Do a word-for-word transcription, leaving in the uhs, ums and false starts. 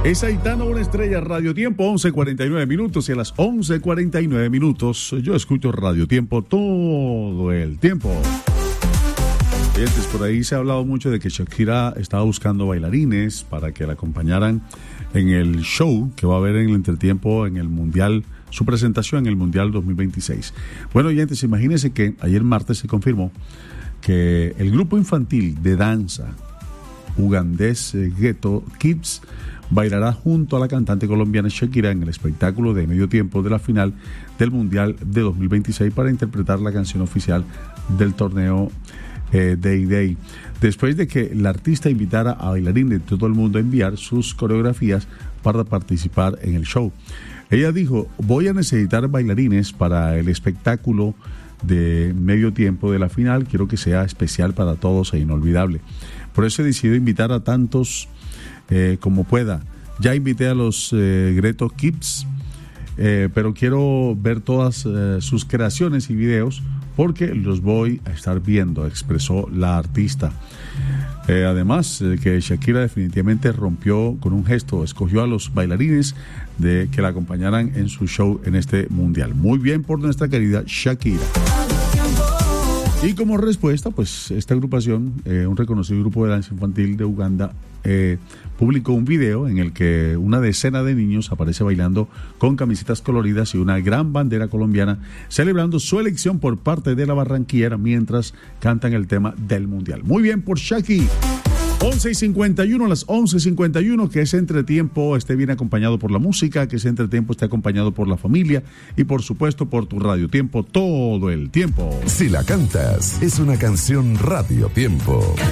Es Aitana, una estrella, Radio Tiempo, once cuarenta y nueve minutos, y a las once cuarenta y nueve minutos yo escucho Radio Tiempo todo el tiempo. Oyentes, por ahí se ha hablado mucho de que Shakira estaba buscando bailarines para que la acompañaran en el show que va a haber en el entretiempo en el Mundial, su presentación en el Mundial dos mil veintiséis. Bueno, oyentes, imagínense que ayer martes se confirmó que el grupo infantil de danza ugandés eh, Ghetto Kids bailará junto a la cantante colombiana Shakira en el espectáculo de medio tiempo de la final del Mundial de dos mil veintiséis para interpretar la canción oficial del torneo eh, Day Day. Después de que la artista invitara a bailarines de todo el mundo a enviar sus coreografías para participar en el show. Ella dijo: voy a necesitar bailarines para el espectáculo de medio tiempo de la final, quiero que sea especial para todos e inolvidable. Por eso he decidido invitar a tantos eh, como pueda. Ya invité a los eh, Ghetto Kids, eh, pero quiero ver todas eh, sus creaciones y videos porque los voy a estar viendo, expresó la artista. Eh, además, eh, que Shakira definitivamente rompió con un gesto, escogió a los bailarines de que la acompañaran en su show en este mundial. Muy bien por nuestra querida Shakira. Y como respuesta, pues esta agrupación, eh, un reconocido grupo de danza infantil de Uganda, eh, publicó un video en el que una decena de niños aparece bailando con camisetas coloridas y una gran bandera colombiana, celebrando su elección por parte de la barranquillera mientras cantan el tema del mundial. Muy bien por Shaki. once y cincuenta y uno, a las once y cincuenta y uno, que ese entretiempo esté bien acompañado por la música, que ese entretiempo esté acompañado por la familia y por supuesto por tu Radio Tiempo todo el tiempo. Si la cantas, es una canción Radio Tiempo.